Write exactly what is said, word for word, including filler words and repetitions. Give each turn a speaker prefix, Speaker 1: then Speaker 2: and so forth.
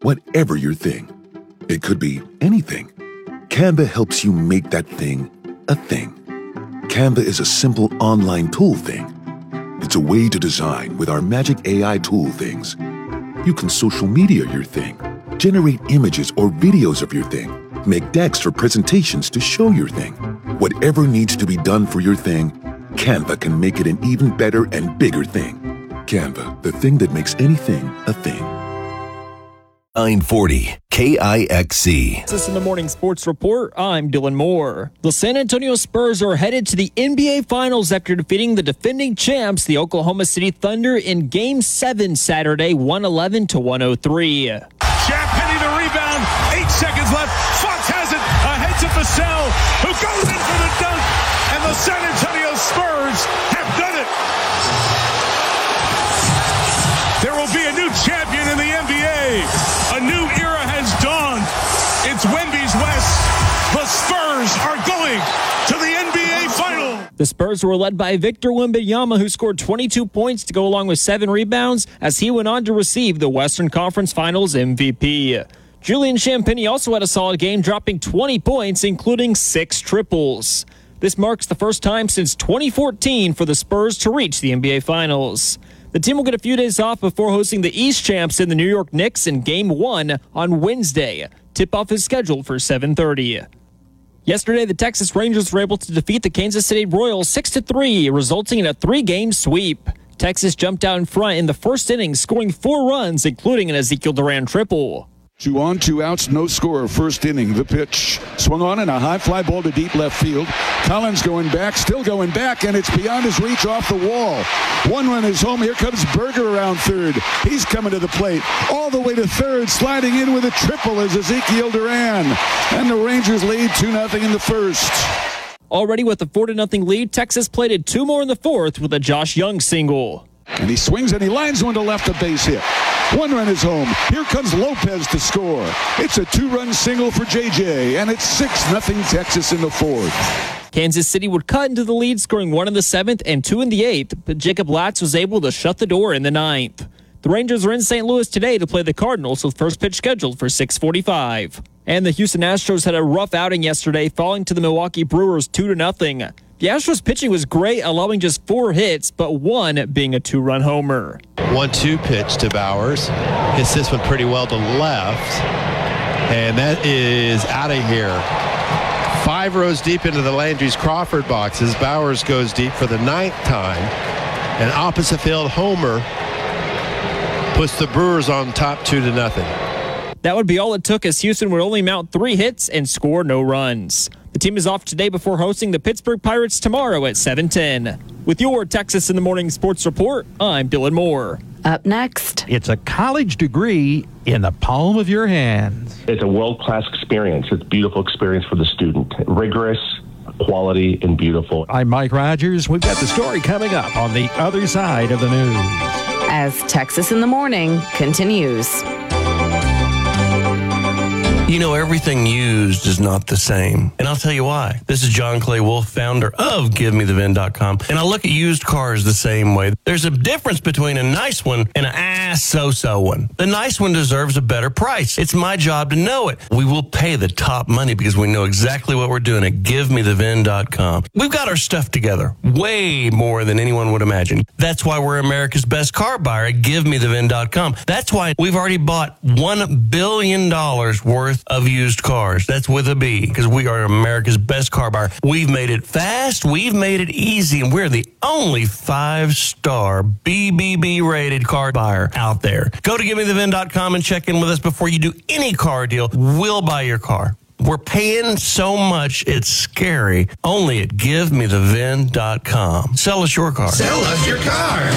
Speaker 1: whatever your thing. It could be anything. Canva helps you make that thing a thing. Canva is a simple online tool thing. It's a way to design with our magic A I tool things. You can social media your thing, generate images or videos of your thing, make decks for presentations to show your thing. Whatever needs to be done for your thing, Canva can make it an even better and bigger thing. Canva, the thing that makes anything a thing.
Speaker 2: nine forty K I X C.
Speaker 3: This is in the Morning Sports Report. I'm Dylan Moore. The San Antonio Spurs are headed to the N B A Finals after defeating the defending champs, the Oklahoma City Thunder, in Game seven Saturday, one eleven to one oh three.
Speaker 4: Jack Penny the rebound. Eight seconds left. Fox has it. Ahead to Vassell, who goes in for the dunk. And the San Antonio Spurs have done it. There will be a new champion in the N B A. A new era has dawned. It's Wemby's West. The Spurs are going to the N B A Final.
Speaker 3: The Spurs were led by Victor Wembanyama, who scored twenty-two points to go along with seven rebounds as he went on to receive the Western Conference Finals M V P. Julian Champagnie also had a solid game, dropping twenty points, including six triples. This marks the first time since twenty fourteen for the Spurs to reach the N B A Finals. The team will get a few days off before hosting the East champs in the New York Knicks in Game one on Wednesday. Tip-off is scheduled for seven thirty. Yesterday, the Texas Rangers were able to defeat the Kansas City Royals six to three, resulting in a three-game sweep. Texas jumped out in front in the first inning, scoring four runs, including an Ezekiel Duran triple.
Speaker 5: Two on, two outs, no score. First inning, the pitch. Swung on and a high fly ball to deep left field. Collins going back, still going back, and it's beyond his reach off the wall. One run is home. Here comes Berger around third. He's coming to the plate. All the way to third, sliding in with a triple is Ezekiel Duran. And the Rangers lead two nothing in the first.
Speaker 3: Already with a four to nothing lead, Texas plated two more in the fourth with a Josh Young single.
Speaker 5: And he swings and he lines one to left, a base hit. One run is home. Here comes Lopez to score. It's a two-run single for J J, and it's six nothing Texas in the fourth.
Speaker 3: Kansas City would cut into the lead, scoring one in the seventh and two in the eighth, but Jacob Latz was able to shut the door in the ninth. The Rangers are in Saint Louis today to play the Cardinals, with first pitch scheduled for six forty-five. And the Houston Astros had a rough outing yesterday, falling to the Milwaukee Brewers two to nothing. The Astros pitching was great, allowing just four hits, but one being a two-run homer.
Speaker 6: one two pitch to Bowers. Hits this one pretty well to left. And that is out of here. Five rows deep into the Landry's Crawford boxes. Bowers goes deep for the ninth time. An opposite field homer puts the Brewers on top two to nothing.
Speaker 3: That would be all it took, as Houston would only mount three hits and score no runs. The team is off today before hosting the Pittsburgh Pirates tomorrow at seven ten. With your Texas in the Morning Sports Report, I'm Dylan Moore.
Speaker 7: Up next,
Speaker 8: it's a college degree in the palm of your hands.
Speaker 9: It's a world-class experience. It's a beautiful experience for the student. Rigorous, quality, and beautiful.
Speaker 8: I'm Mike Rogers. We've got the story coming up on the other side of the news.
Speaker 7: As Texas in the Morning continues.
Speaker 2: You know, everything used is not the same. And I'll tell you why. This is John Clay Wolf, founder of Give Me The V I N dot com. And I look at used cars the same way. There's a difference between a nice one and an ah so-so one. The nice one deserves a better price. It's my job to know it. We will pay the top money because we know exactly what we're doing at Give Me The V I N dot com. We've got our stuff together way more than anyone would imagine. That's why we're America's best car buyer at Give Me The V I N dot com. That's why we've already bought one billion dollars worth of used cars. That's with a B, because we are America's best car buyer. We've made it fast, we've made it easy, and we're the only five-star B B B rated car buyer out there. Go to Give Me The V I N dot com and check in with us before you do any car deal. We'll buy your car. We're paying so much, it's scary. Only at Give Me The V I N dot com. Sell us your car.
Speaker 10: Sell us your car.